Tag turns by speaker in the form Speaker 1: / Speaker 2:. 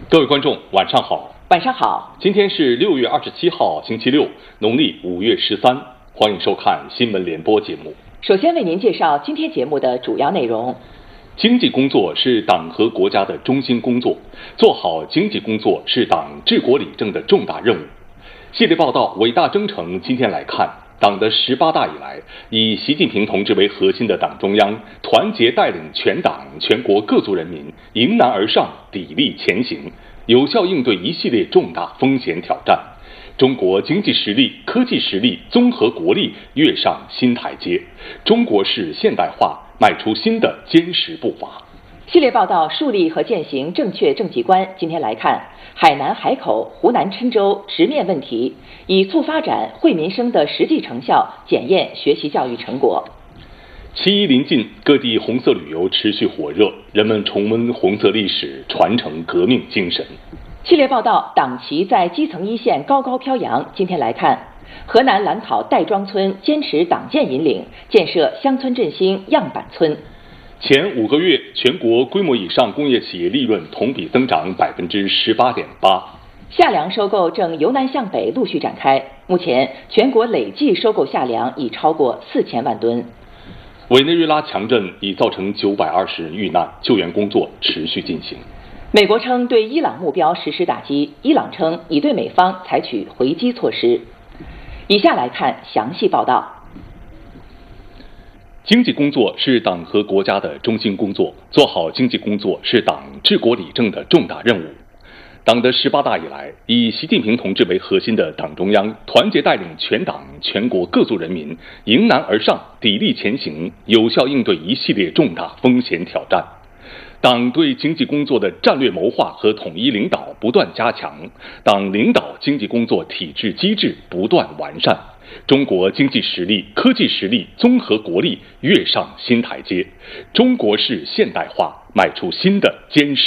Speaker 1: 各位观众，晚上好。
Speaker 2: 晚上好。
Speaker 1: 今天是6月27号，星期六，农历5月13。欢迎收看新闻联播节目。
Speaker 2: 首先为您介绍今天节目的主要内容。
Speaker 1: 经济工作是党和国家的中心工作，做好经济工作是党治国理政的重大任务。系列报道伟大征程，今天来看党的18大以来，以习近平同志为核心的党中央团结带领全党全国各族人民迎难而上，砥砺前行，有效应对一系列重大风险挑战。中国经济实力、科技实力、综合国力跃上新台阶，中国式现代化迈出新的坚实步伐。
Speaker 2: 系列报道树立和践行正确政绩观，今天来看海南海口、湖南郴州直面问题，以促发展惠民生的实际成效检验学习教育成果。
Speaker 1: 7·1临近，各地红色旅游持续火热，人们重温红色历史，传承革命精神。
Speaker 2: 系列报道党旗在基层一线高高飘扬，今天来看河南兰考戴庄村坚持党建引领，建设乡村振兴样板村。
Speaker 1: 前5个月，全国规模以上工业企业利润同比增长18.8%。
Speaker 2: 夏粮收购正由南向北陆续展开，目前全国累计收购夏粮已超过4000万吨。
Speaker 1: 委内瑞拉强震已造成920人遇难，救援工作持续进行。
Speaker 2: 美国称对伊朗目标实施打击，伊朗称已对美方采取回击措施。以下来看详细报道。
Speaker 1: 经济工作是党和国家的中心工作，做好经济工作是党治国理政的重大任务。党的18大以来，以习近平同志为核心的党中央团结带领全党全国各族人民迎难而上，砥砺前行，有效应对一系列重大风险挑战。党对经济工作的战略谋划和统一领导不断加强，党领导经济工作体制机制不断完善，中国经济实力、科技实力、综合国力跃上新台阶，中国式现代化迈出新的坚实